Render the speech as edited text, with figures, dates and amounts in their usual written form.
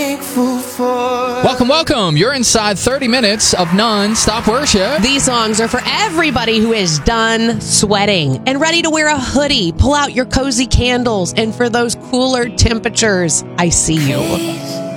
thankful for. Welcome. You're inside 30 minutes of non-stop worship. These songs are for everybody who is done sweating and ready to wear a hoodie, pull out your cozy candles, and for those cooler temperatures, I see you.